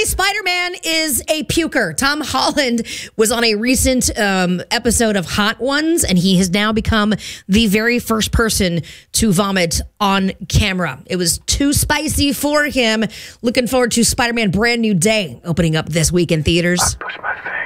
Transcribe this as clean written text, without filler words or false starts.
Apparently, Spider-Man is a puker. Tom Holland was on a recent episode of Hot Ones, and he has now become the very first person to vomit on camera. It was too spicy for him. Looking forward to Spider-Man Brand New Day opening up this week in theaters. I push my face.